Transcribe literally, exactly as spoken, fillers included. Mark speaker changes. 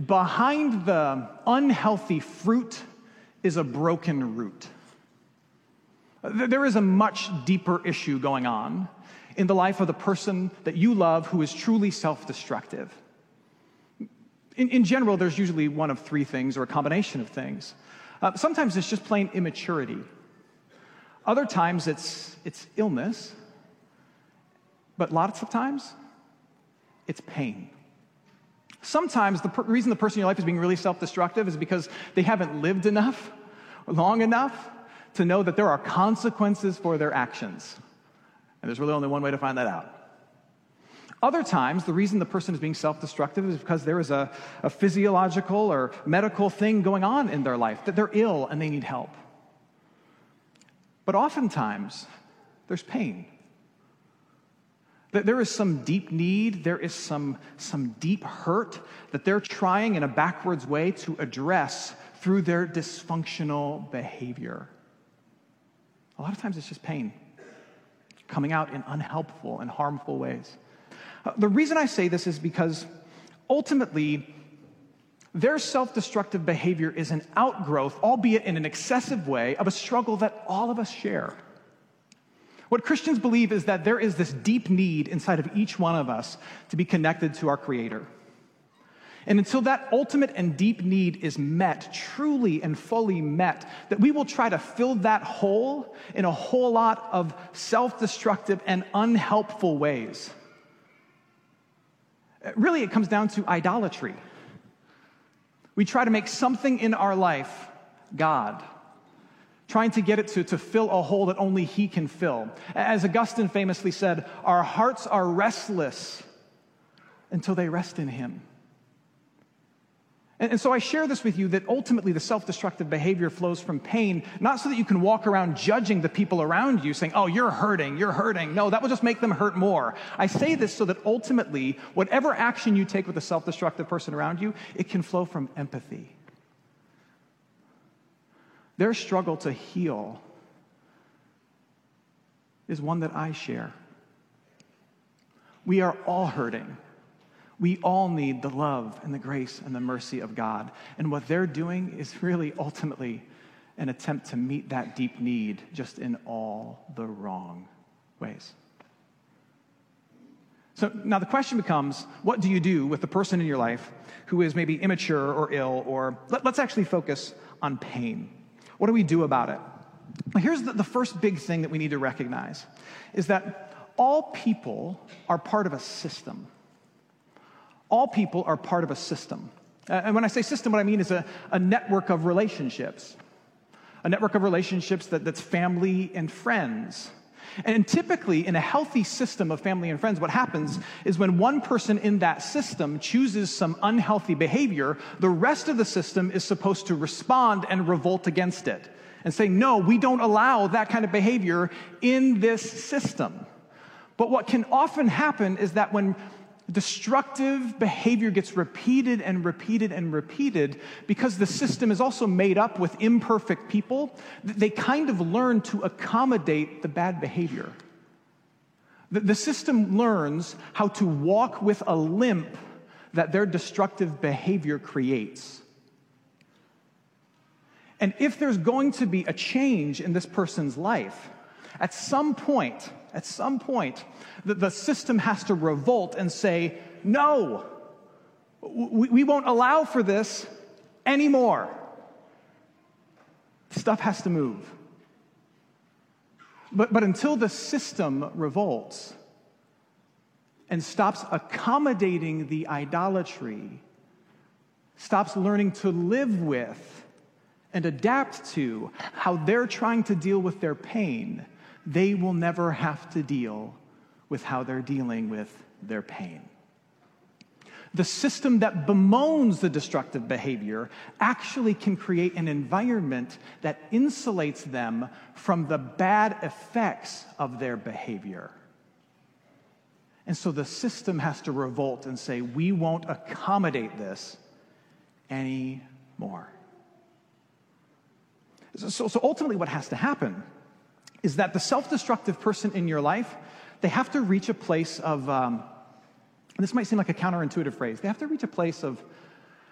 Speaker 1: behind the unhealthy fruit is a broken root. There is a much deeper issue going on in the life of the person that you love who is truly self-destructive. In, in general, there's usually one of three things or a combination of things. Uh, sometimes it's just plain immaturity. Other times it's, it's illness. But lots of times, it's pain. Sometimes the per- reason the person in your life is being really self-destructive is because they haven't lived enough, long enough, to know that there are consequences for their actions. And there's really only one way to find that out. Other times, the reason the person is being self-destructive is because there is a, a physiological or medical thing going on in their life, that they're ill and they need help. But oftentimes, there's pain. That there is some deep need, there is some, some deep hurt that they're trying in a backwards way to address through their dysfunctional behavior. A lot of times it's just pain coming out in unhelpful and harmful ways. Uh, the reason I say this is because ultimately their self-destructive behavior is an outgrowth, albeit in an excessive way, of a struggle that all of us share. What Christians believe is that there is this deep need inside of each one of us to be connected to our Creator. And until that ultimate and deep need is met, truly and fully met, that we will try to fill that hole in a whole lot of self-destructive and unhelpful ways. Really, it comes down to idolatry. We try to make something in our life God, trying to get it to, to fill a hole that only He can fill. As Augustine famously said, our hearts are restless until they rest in Him. And, and so I share this with you that ultimately the self-destructive behavior flows from pain, not so that you can walk around judging the people around you, saying, oh, you're hurting, you're hurting. No, that will just make them hurt more. I say this so that ultimately, whatever action you take with a self-destructive person around you, it can flow from empathy. Their struggle to heal is one that I share. We are all hurting. We all need the love and the grace and the mercy of God. And what they're doing is really ultimately an attempt to meet that deep need just in all the wrong ways. So now the question becomes, what do you do with the person in your life who is maybe immature or ill, or let, let's actually focus on pain. What do we do about it? Well, here's the, the first big thing that we need to recognize, is that all people are part of a system. All people are part of a system. Uh, and when I say system, what I mean is a, a network of relationships. A network of relationships that, that's family and friends. And typically, in a healthy system of family and friends, what happens is when one person in that system chooses some unhealthy behavior, the rest of the system is supposed to respond and revolt against it and say, no, we don't allow that kind of behavior in this system. But what can often happen is that when destructive behavior gets repeated and repeated and repeated, because the system is also made up with imperfect people, they kind of learn to accommodate the bad behavior. The, the system learns how to walk with a limp that their destructive behavior creates. And if there's going to be a change in this person's life, at some point, at some point, the, the system has to revolt and say, no, we, we won't allow for this anymore. Stuff has to move. But, but until the system revolts and stops accommodating the idolatry, stops learning to live with and adapt to how they're trying to deal with their pain, they will never have to deal with how they're dealing with their pain. The system that bemoans the destructive behavior actually can create an environment that insulates them from the bad effects of their behavior. And so the system has to revolt and say, we won't accommodate this anymore. So, so ultimately what has to happen is that the self-destructive person in your life, they have to reach a place of, um, and this might seem like a counterintuitive phrase, they have to reach a place of,